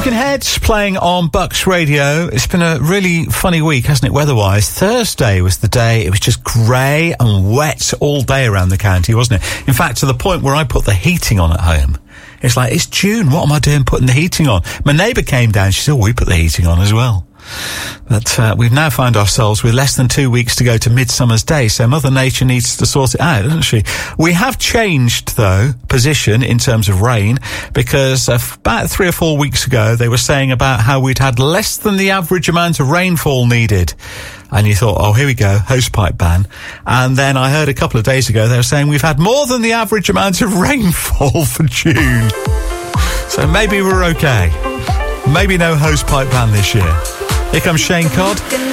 Talking Heads playing on Bucks Radio. It's been a really funny week, hasn't it, weather-wise? Thursday was the day. It was just grey and wet all day around the county, wasn't it? In fact, to the point where I put the heating on at home. It's like, it's June. What am I doing putting the heating on? My neighbour came down. She said, we put the heating on as well. But we've now found ourselves with less than 2 weeks to go to Midsummer's Day, so Mother Nature needs to sort it out, doesn't she? We have changed, though, position in terms of rain, because about 3 or 4 weeks ago, they were saying about how we'd had less than the average amount of rainfall needed. And you thought, oh, here we go, hosepipe ban. And then I heard a couple of days ago, they were saying we've had more than the average amount of rainfall for June. So maybe we're okay. Maybe no hosepipe ban this year. Here comes Shane Codd.